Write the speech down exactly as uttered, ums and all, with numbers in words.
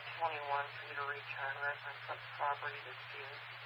twenty-one for you to return reference of property dispute.